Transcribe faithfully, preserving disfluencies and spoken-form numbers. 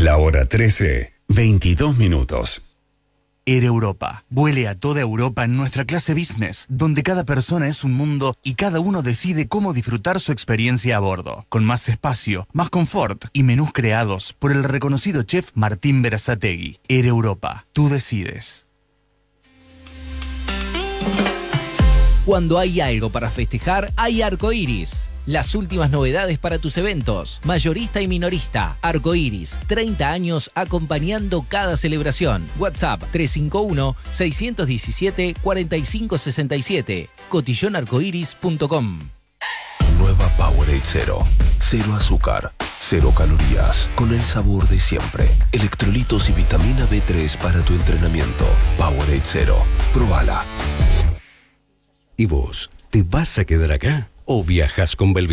la hora trece, veintidós minutos. Air Europa. Vuele a toda Europa en nuestra clase business, donde cada persona es un mundo y cada uno decide cómo disfrutar su experiencia a bordo. Con más espacio, más confort y menús creados por el reconocido chef Martín Berazategui. Air Europa. Tú decides. Cuando hay algo para festejar, hay Arcoiris. Las últimas novedades para tus eventos, mayorista y minorista. Arcoiris, treinta años acompañando cada celebración. WhatsApp tres cinco uno, seis uno siete, cuatro cinco seis siete. cotillón arcoiris punto com. Nueva Powerade Cero. Cero azúcar, cero calorías, con el sabor de siempre. Electrolitos y vitamina B tres para tu entrenamiento. Powerade Cero. Probala. ¿Y vos? ¿Te vas a quedar acá o viajas con Belvin?